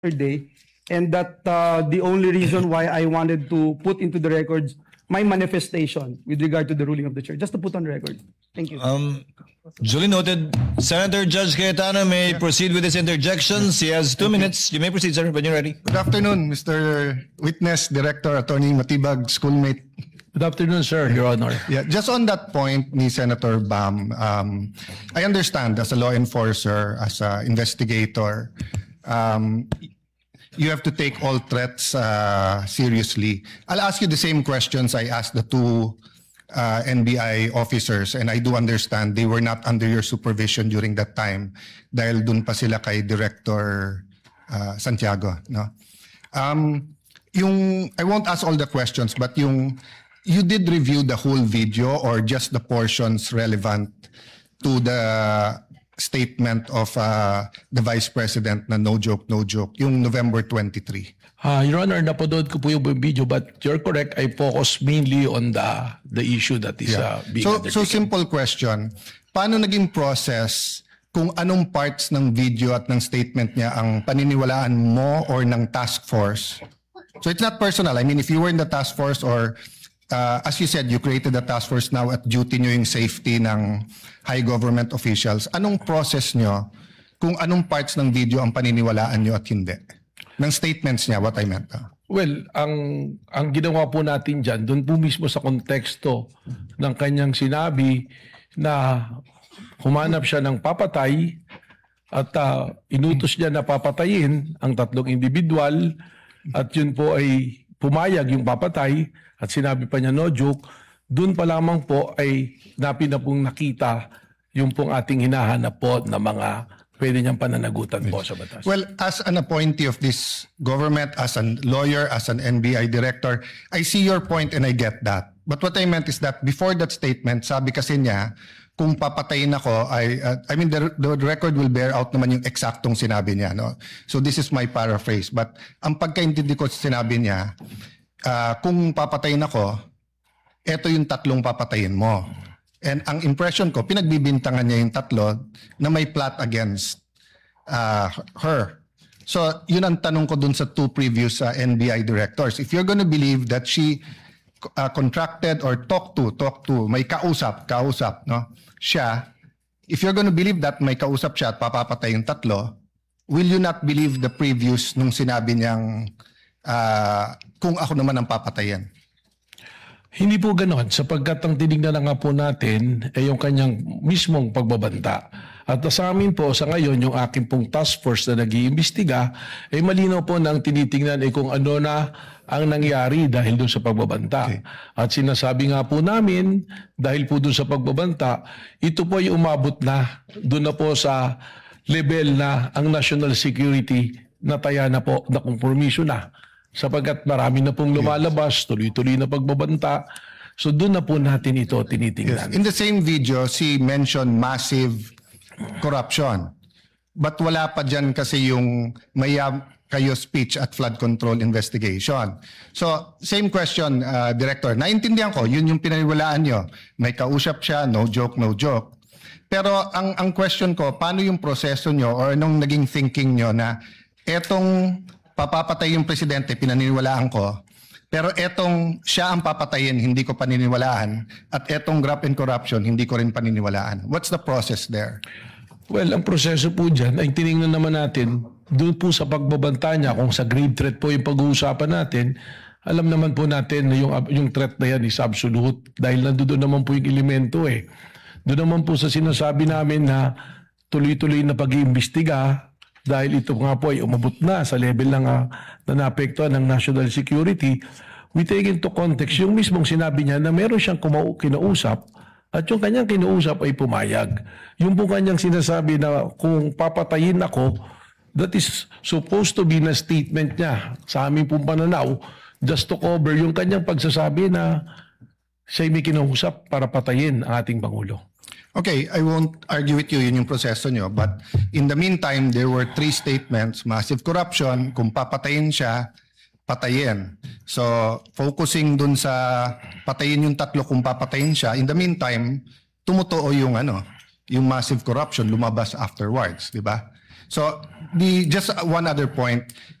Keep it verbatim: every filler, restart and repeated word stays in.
day, and that uh, the only reason why I wanted to put into the records my manifestation with regard to the ruling of the chair, just to put on record. Thank you. Um, duly noted. Senator Judge Cayetano may proceed with his interjections. He has two minutes. You may proceed, sir, when you're ready. Good afternoon, Mister Witness, Director, Attorney Matibag, schoolmate. Good afternoon, sir, Your Honor. Yeah, just on that point ni Senator Bam, um, I understand as a law enforcer, as an investigator, um, you have to take all threats uh, seriously. I'll ask you the same questions I asked the two uh, N B I officers, and I do understand they were not under your supervision during that time dahil dun pa sila kay Director uh, Santiago. No? Um, yung, I won't ask all the questions, but yung you did review the whole video or just the portions relevant to the statement of uh, the Vice President na no joke, no joke, yung November twenty-third? Uh, Your Honor, napanood ko po yung video, but you're correct, I focus mainly on the the issue that is Yeah. uh, being So, undertaken. so simple question, paano naging process kung anong parts ng video at ng statement niya ang paniniwalaan mo or ng task force? So it's not personal. I mean, if you were in the task force or Uh, as you said, you created a task force now at duty nyo yung safety ng high government officials. Anong process nyo kung anong parts ng video ang paniniwalaan nyo at hindi? Ng statements niya, what I meant. Uh. Well, ang ang ginawa po natin dyan, doon po mismo sa konteksto ng kanyang sinabi na humanap siya ng papatay at uh, inutos niya na papatayin ang tatlong individual at yun po ay pumayag yung papatay at sinabi pa niya no joke, doon pa lamang po ay napi na pong nakita yung pong ating hinahanap po na mga pwede niyang pananagutan po sa batas. Well, as an appointee of this government, as a lawyer, as an N B I director, I see your point and I get that. But what I meant is that before that statement, sabi kasi niya, kung papatayin ako, I, uh, I mean, the, the record will bear out naman yung eksaktong sinabi niya. No? So this is my paraphrase. But ang pagkaintindi ko sa sinabi niya, uh, kung papatayin ako, eto yung tatlong papatayin mo. And ang impression ko, pinagbibintangan niya yung tatlo na may plot against uh, her. So yun ang tanong ko dun sa two previous uh, N B I directors. If you're gonna believe that she uh, contracted or talked to, talked to, may kausap, kausap, no? Siya, if you're gonna believe that may kausap siya at papapatay yung tatlo, will you not believe the previous nung sinabi niyang uh, kung ako naman ang papatayin? Hindi po ganon, sapagkat ang tinignan na nga po natin ay yung kanyang mismong pagbabanta. At sa amin po, sa ngayon, yung aking pong task force na nag-iimbestiga, ay malinaw po na ang tinitingnan ay kung ano na ang nangyari dahil doon sa pagbabanta. Okay. At sinasabi nga po namin, dahil po doon sa pagbabanta, ito po ay umabot na, doon na po sa level na ang national security nataya na po, na kompromiso na. Sapagkat marami na pong lumalabas, tuloy-tuloy na pagbabanta. So doon na po natin ito tinitingnan. Yes. In the same video, she mentioned massive corruption. But wala pa dyan kasi yung mayam kayo speech at flood control investigation. So, same question, uh, Director. Naintindihan ko, yun yung pinaniwalaan nyo. May kausap siya, no joke, no joke. Pero ang ang question ko, paano yung proseso nyo or anong naging thinking nyo na etong papapatay yung presidente, pinaniniwalaan ko, pero etong siya ang papatayin, hindi ko paniniwalaan, at etong graft and corruption, hindi ko rin paniniwalaan. What's the process there? Well, ang proseso po dyan ay tinignan naman natin doon po sa pagbabanta niya, kung sa grave threat po yung pag-uusapan natin, alam naman po natin na yung, yung threat na yan is absolute dahil nandoon naman po yung elemento eh. Doon naman po sa sinasabi namin na tuloy-tuloy na pag-iimbestiga dahil ito nga po ay umabot na sa level ng uh, na naapektuhan ng national security, we take into context yung mismong sinabi niya na meron siyang kumau- kinausap at yung kanyang kinausap ay pumayag. Yung po kanyang sinasabi na kung papatayin ako, that is supposed to be na statement niya sa aming pong pananaw just to cover yung kanyang pagsasabi na siya may kinausap para patayin ang ating Pangulo. Okay, I won't argue with you, yun yung proseso nyo. But in the meantime, there were three statements. Massive corruption, kung papatayin siya, patayin. So, focusing dun sa patayin yung tatlo kung papatayin siya. In the meantime, tumutuo yung ano, yung massive corruption lumabas afterwards, di ba? So, the just one other point.